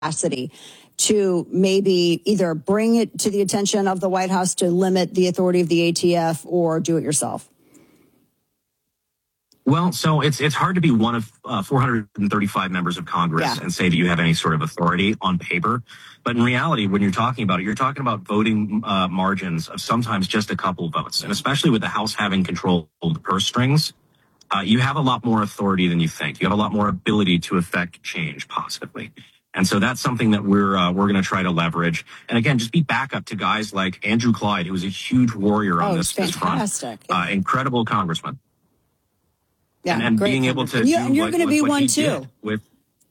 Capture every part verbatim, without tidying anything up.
capacity to maybe either bring it to the attention of the White House to limit the authority of the A T F or do it yourself? Well, so it's it's hard to be one of uh, four hundred thirty-five members of Congress Yeah. and say that you have any sort of authority on paper. But in reality, when you're talking about it, you're talking about voting uh, margins of sometimes just a couple votes. And especially with the House having control of the purse strings, uh, you have a lot more authority than you think. You have a lot more ability to affect change positively. And so that's something that we're uh, we're going to try to leverage. And again, just be backup to guys like Andrew Clyde, who was a huge warrior on Oh, this, this front. fantastic. Uh, incredible congressman. Yeah, and, and great being able to and, you, do and you're what, going to what, be what one he too. did with.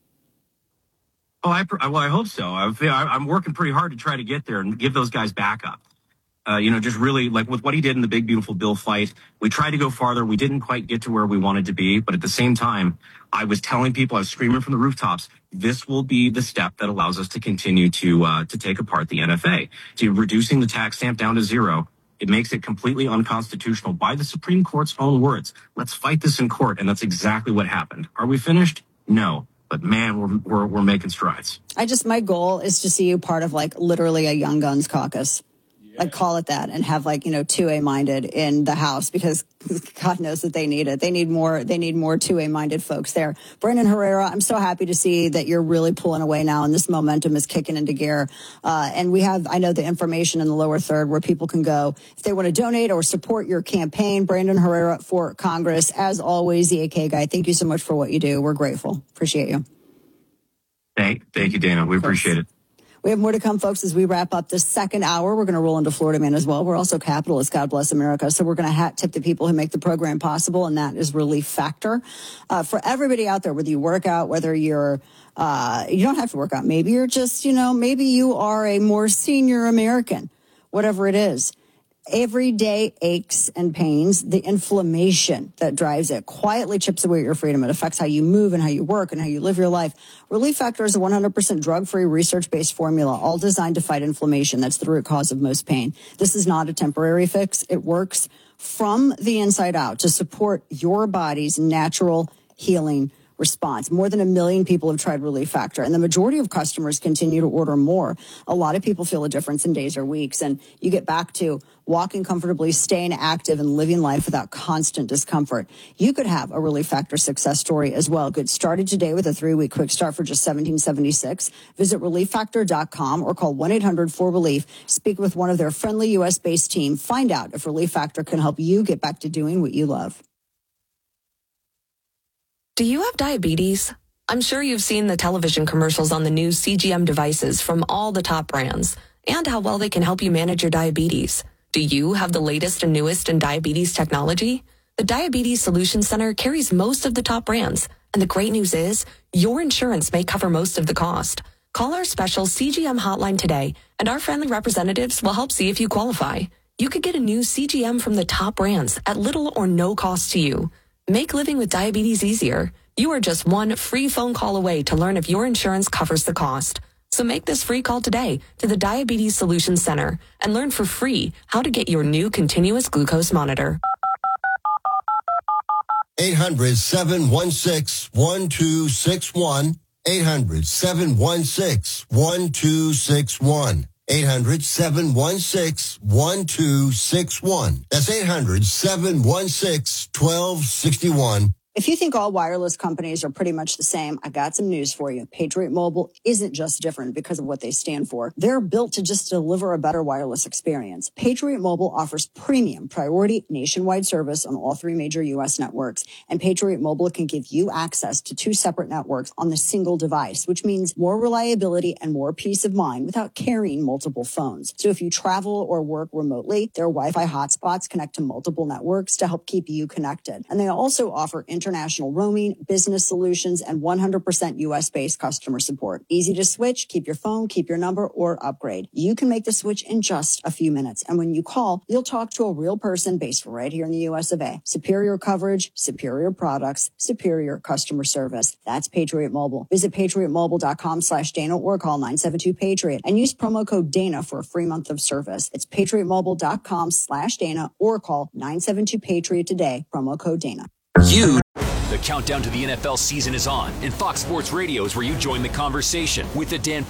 Oh, I well, I hope so. I've, I'm working pretty hard to try to get there and give those guys backup. Uh, you know, just really like with what he did in the big beautiful bill fight. We tried to go farther. We didn't quite get to where we wanted to be, but at the same time, I was telling people, I was screaming from the rooftops, this will be the step that allows us to continue to uh, to take apart the N F A, to reducing the tax stamp down to zero. It makes it completely unconstitutional by the Supreme Court's own words. Let's fight this in court. And that's exactly what happened. Are we finished? No. But man, we're, we're, we're making strides. I just, my goal is to see you part of like literally a Young Guns caucus. Like call it that and have like, you know, two A minded in the House because God knows that they need it. They need more. They need more two A minded folks there. Brandon Herrera, I'm so happy to see that you're really pulling away now and this momentum is kicking into gear. Uh, and we have, I know, the information in the lower third where people can go if they want to donate or support your campaign. Brandon Herrera for Congress. As always, the A K guy, thank you so much for what you do. We're grateful. Appreciate you. Thank, thank you, Dana. We appreciate it. We have more to come, folks, as we wrap up the second hour. We're going to roll into Florida Man as well. We're also capitalists. God bless America. So we're going to hat tip the people who make the program possible, and that is Relief Factor. Uh, for everybody out there, whether you work out, whether you're, uh, you don't have to work out. Maybe you're just, you know, maybe you are a more senior American, whatever it is. Everyday aches and pains, the inflammation that drives it quietly chips away at your freedom. It affects how you move and how you work and how you live your life. Relief Factor is a one hundred percent drug-free, research-based formula, all designed to fight inflammation. That's the root cause of most pain. This is not a temporary fix. It works from the inside out to support your body's natural healing response. More than a million people have tried Relief Factor, and the majority of customers continue to order more. A lot of people feel a difference in days or weeks, and you get back to walking comfortably, staying active, and living life without constant discomfort. You could have a Relief Factor success story as well. Get started today with a three-week quick start for just seventeen seventy-six. Visit relief factor dot com or call one eight hundred four relief. Speak with one of their friendly U S-based team. Find out if Relief Factor can help you get back to doing what you love. Do you have diabetes? I'm sure you've seen the television commercials on the new C G M devices from all the top brands and how well they can help you manage your diabetes. Do you have the latest and newest in diabetes technology? The Diabetes Solutions Center carries most of the top brands. And the great news is your insurance may cover most of the cost. Call our special C G M hotline today, and our friendly representatives will help see if you qualify. You could get a new C G M from the top brands at little or no cost to you. Make living with diabetes easier. You are just one free phone call away to learn if your insurance covers the cost. So make this free call today to the Diabetes Solutions Center and learn for free how to get your new continuous glucose monitor. eight hundred, seven one six, one two six one. eight hundred, seven one six, one two six one. eight hundred, seven one six, one two six one. That's eight hundred, seven one six, one two six one. If you think all wireless companies are pretty much the same, I got some news for you. Patriot Mobile isn't just different because of what they stand for. They're built to just deliver a better wireless experience. Patriot Mobile offers premium priority nationwide service on all three major U S networks. And Patriot Mobile can give you access to two separate networks on the single device, which means more reliability and more peace of mind without carrying multiple phones. So if you travel or work remotely, their Wi-Fi hotspots connect to multiple networks to help keep you connected. And they also offer international roaming, business solutions, and one hundred percent U S-based customer support. Easy to switch, keep your phone, keep your number, or upgrade. You can make the switch in just a few minutes. And when you call, you'll talk to a real person based right here in the U S of A. Superior coverage, superior products, superior customer service. That's Patriot Mobile. Visit patriot mobile dot com slash Dana or call nine seven two Patriot and use promo code Dana for a free month of service. It's patriot mobile dot com slash Dana or call nine seven two Patriot today, promo code Dana. You. The countdown to the N F L season is on, and Fox Sports Radio is where you join the conversation with the Dan